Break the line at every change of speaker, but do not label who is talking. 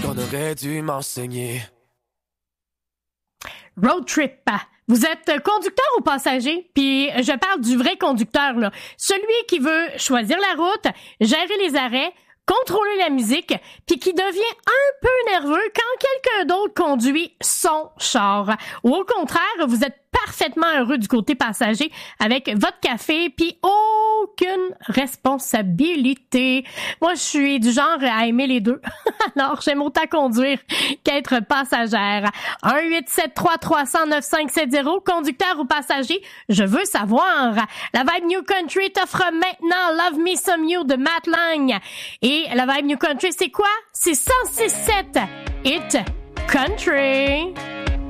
qu'on aurait dû m'enseigner.
Road trip. Vous êtes conducteur ou passager? Puis je parle du vrai conducteur, là. Celui qui veut choisir la route, gérer les arrêts, contrôler la musique, puis qui devient un peu nerveux quand quelqu'un d'autre conduit son char. Ou au contraire, vous êtes parfaitement heureux du côté passager avec votre café puis aucune responsabilité. Moi, je suis du genre à aimer les deux. Alors, j'aime autant conduire qu'être passagère. 1-873-300-9570, conducteur ou passager, je veux savoir. La Vibe New Country t'offre maintenant Love Me Some You de Matt Lang. Et la Vibe New Country, c'est quoi? C'est 106.7 Hit Country.